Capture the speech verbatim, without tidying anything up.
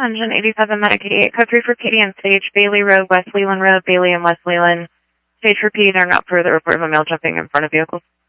Engine eighty-seven Medicaid, code three for P D and stage, Bailey Road, West Leland Road, Bailey and West Leland. Stage for P D, are not further report of a male jumping in front of vehicles.